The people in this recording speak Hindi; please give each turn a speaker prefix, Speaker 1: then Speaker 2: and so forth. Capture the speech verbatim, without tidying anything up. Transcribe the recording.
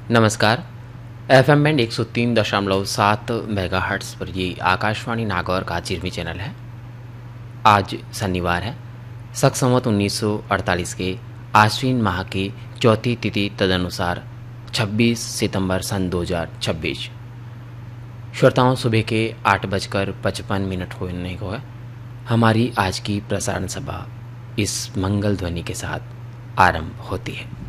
Speaker 1: नमस्कार। एफ एम बैंड एक सौ तीन दशमलव सात मेगा हर्ट्स पर ये आकाशवाणी नागौर का चिरवी चैनल है। आज शनिवार है, शक संवत उन्नीस सौ अड़तालीस के आश्विन माह की चौथी तिथि तदनुसार छब्बीस सितंबर सन दो हज़ार छब्बीस। श्रोताओं, सुबह के आठ बजकर पचपन मिनट होने को है। हमारी आज की प्रसारण सभा इस मंगल ध्वनि के साथ आरंभ होती है।